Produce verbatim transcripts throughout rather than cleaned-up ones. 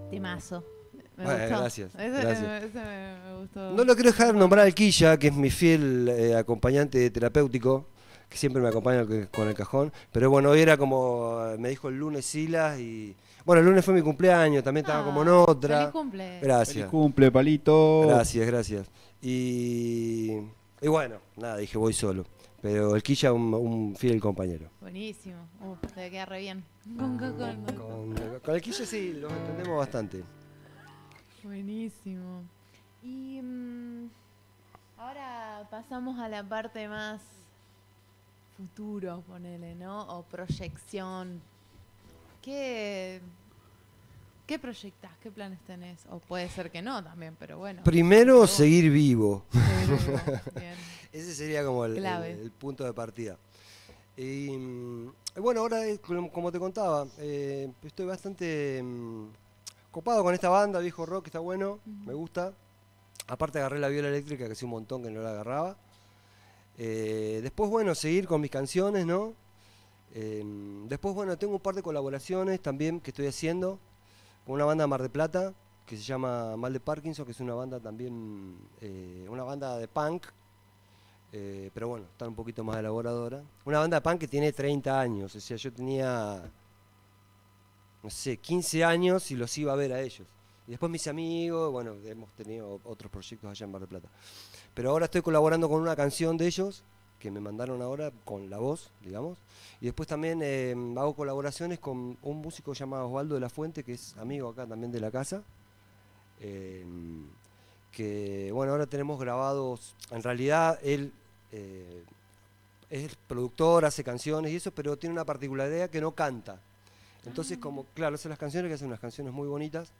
Temazo. Me Bueno, gustó. gracias, Ese, gracias. ese me, me gustó. No lo quiero dejar de nombrar al Quilla, que es mi fiel eh, acompañante terapéutico, que siempre me acompaña con el cajón. Pero bueno, hoy era como, me dijo el lunes Silas y... Bueno, el lunes fue mi cumpleaños, también estaba como en Ah, feliz otra. cumple. Feliz Gracias, cumple, Palito. gracias, gracias. Y, y bueno, nada, dije voy solo. Pero el Quilla un, un fiel compañero. Buenísimo. Uh, te queda re bien. Con cajón. Con, con el Quilla sí, los entendemos bastante. Buenísimo. Y mm, ahora pasamos a la parte más futuro, ponele, ¿no? O proyección. ¿Qué, qué proyectás? ¿Qué planes tenés? O puede ser que no también, pero bueno. Primero, seguir vivo. Seguir vivo. Bien. Ese sería como el, el, el punto de partida. Y mm, bueno, ahora, es, como te contaba, eh, estoy bastante mm, copado con esta banda, viejo rock, está bueno, uh-huh. Me gusta. Aparte agarré la viola eléctrica, que hace un montón que no la agarraba. Eh, después, bueno, seguir con mis canciones, ¿no? Eh, después, bueno, tengo un par de colaboraciones también que estoy haciendo con una banda de Mar del Plata que se llama Mal de Parkinson, que es una banda también, eh, una banda de punk, eh, pero bueno, está un poquito más elaboradora. Una banda de punk que tiene treinta años, o sea, yo tenía, no sé, quince años y los iba a ver a ellos. Y después mis amigos, bueno, hemos tenido otros proyectos allá en Mar del Plata. Pero ahora estoy colaborando con una canción de ellos, que me mandaron ahora con la voz, digamos. Y después también eh, hago colaboraciones con un músico llamado Osvaldo de la Fuente, que es amigo acá también de la casa. Eh, que, bueno, ahora tenemos grabados, en realidad él eh, es productor, hace canciones y eso, pero tiene una particularidad que no canta. Entonces, como, claro, hace las canciones, que hacen unas canciones muy bonitas.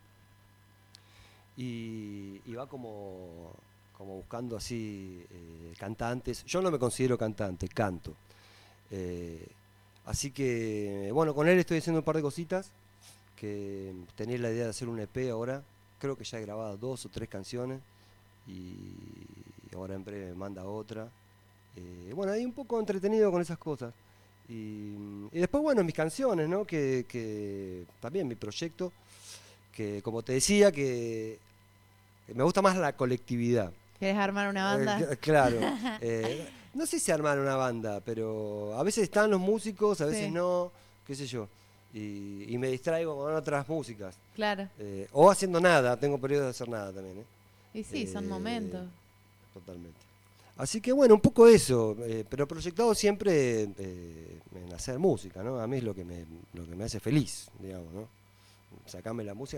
Y, y va como... como buscando así eh, cantantes. Yo no me considero cantante, canto. Eh, así que, bueno, con él estoy haciendo un par de cositas, que tenía la idea de hacer un E P ahora. Creo que ya he grabado dos o tres canciones y ahora en breve me manda otra. Eh, bueno, ahí un poco entretenido con esas cosas. Y, y después, bueno, mis canciones, ¿no? Que, que también mi proyecto, que como te decía, que me gusta más la colectividad. ¿Querés armar una banda? Eh, claro. Eh, no sé si armar una banda, pero a veces están los músicos, a veces sí. No, qué sé yo. Y, y me distraigo con otras músicas. Claro. Eh, o haciendo nada, tengo periodos de hacer nada también. ¿eh? Y sí, eh, son momentos. Totalmente. Así que bueno, un poco eso, eh, pero proyectado siempre eh, en hacer música, ¿no? A mí es lo que me, lo que me hace feliz, digamos, ¿no? Sacarme la música.